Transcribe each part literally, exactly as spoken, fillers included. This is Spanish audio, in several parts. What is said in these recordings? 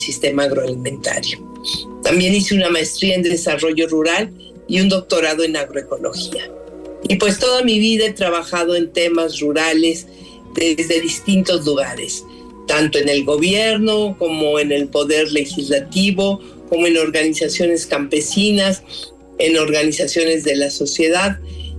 sistema agroalimentario. También hice una maestría en desarrollo rural y un doctorado en agroecología. Y pues toda mi vida he trabajado en temas rurales desde distintos lugares, tanto en el gobierno como en el poder legislativo, como en organizaciones campesinas, en organizaciones de la sociedad.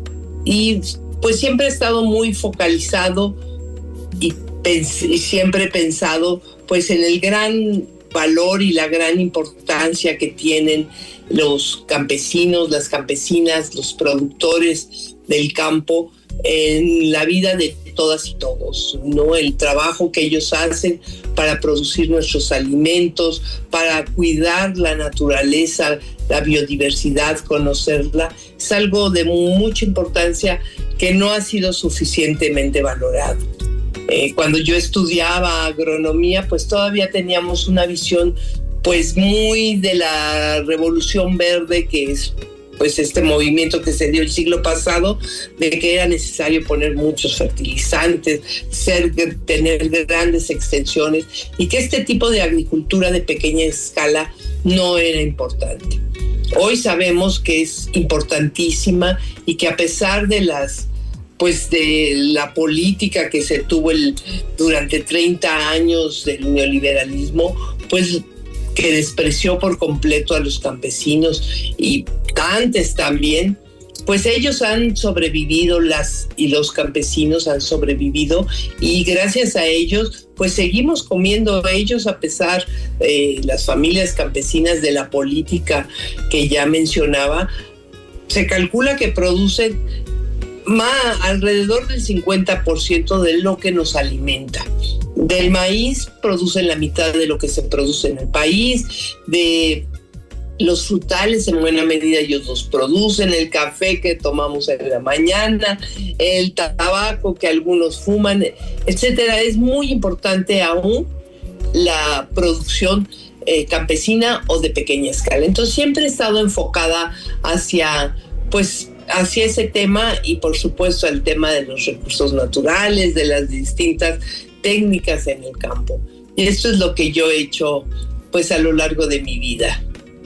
Y pues siempre he estado muy focalizado y, pens- y siempre he pensado pues en el gran valor y la gran importancia que tienen los campesinos, las campesinas, los productores del campo en la vida de todas y todos, ¿no? El trabajo que ellos hacen para producir nuestros alimentos, para cuidar la naturaleza, la biodiversidad, conocerla, es algo de mucha importancia que no ha sido suficientemente valorado. Eh, cuando yo estudiaba agronomía, pues todavía teníamos una visión pues muy de la revolución verde, que es pues este movimiento que se dio el siglo pasado, de que era necesario poner muchos fertilizantes, ser, tener grandes extensiones, y que este tipo de agricultura de pequeña escala no era importante. Hoy sabemos que es importantísima y que a pesar de las pues de la política que se tuvo el, durante treinta años del neoliberalismo, pues que despreció por completo a los campesinos y antes también, pues ellos han sobrevivido, las y los campesinos han sobrevivido, y gracias a ellos pues seguimos comiendo ellos a pesar de eh, las familias campesinas, de la política que ya mencionaba. Se calcula que producen más, alrededor del cincuenta por ciento de lo que nos alimenta. Del maíz producen la mitad de lo que se produce en el país, de los frutales en buena medida ellos los producen, el café que tomamos en la mañana, el tabaco que algunos fuman, etcétera. Es muy importante aún la producción eh, campesina o de pequeña escala. Entonces siempre he estado enfocada hacia, pues, hacia ese tema, y por supuesto el tema de los recursos naturales, de las distintas técnicas en el campo. Y esto es lo que yo he hecho pues a lo largo de mi vida.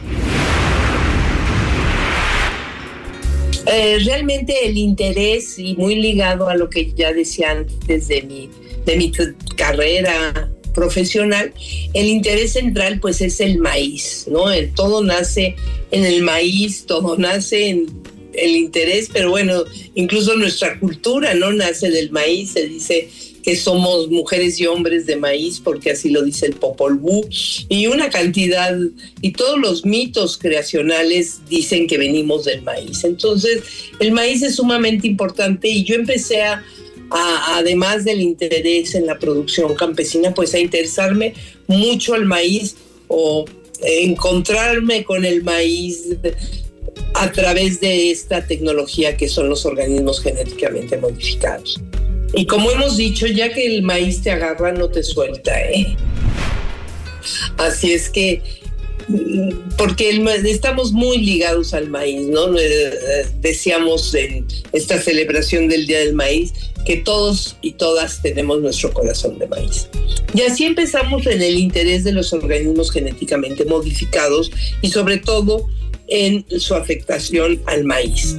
Eh, realmente el interés, y muy ligado a lo que ya decía antes de mi, de mi t- carrera profesional, el interés central pues es el maíz, ¿no? El, todo nace en el maíz, todo nace en el interés, pero bueno, incluso nuestra cultura no nace del maíz. Se dice que somos mujeres y hombres de maíz, porque así lo dice el Popol Vuh, y una cantidad, y todos los mitos creacionales dicen que venimos del maíz. Entonces, el maíz es sumamente importante, y yo empecé a, a además del interés en la producción campesina, pues a interesarme mucho al maíz, o encontrarme con el maíz a través de esta tecnología que son los organismos genéticamente modificados. Y como hemos dicho, ya que el maíz te agarra, no te suelta, ¿eh? Así es que, porque el, estamos muy ligados al maíz, ¿no? Decíamos en esta celebración del Día del Maíz que todos y todas tenemos nuestro corazón de maíz. Y así empezamos en el interés de los organismos genéticamente modificados, y sobre todo en su afectación al maíz.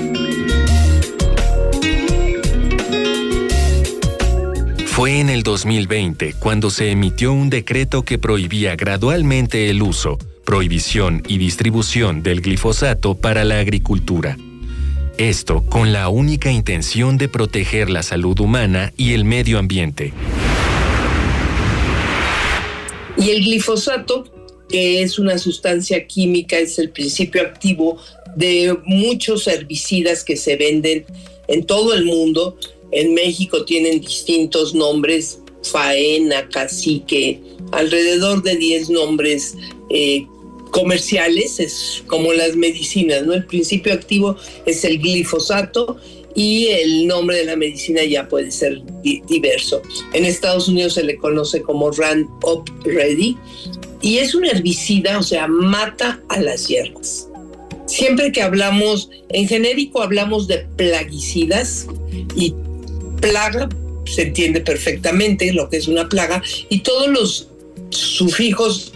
Fue en el dos mil veinte cuando se emitió un decreto que prohibía gradualmente el uso, prohibición y distribución del glifosato para la agricultura. Esto con la única intención de proteger la salud humana y el medio ambiente. Y el glifosato, que es una sustancia química, es el principio activo de muchos herbicidas que se venden en todo el mundo. En México tienen distintos nombres: Faena, Cacique, alrededor de diez nombres eh, comerciales, es como las medicinas, ¿no? El principio activo es el glifosato, y el nombre de la medicina ya puede ser di- diverso. En Estados Unidos se le conoce como Roundup Ready, y es un herbicida, o sea, mata a las hierbas. Siempre que hablamos, en genérico hablamos de plaguicidas, y plaga se entiende perfectamente lo que es una plaga, y todos los sufijos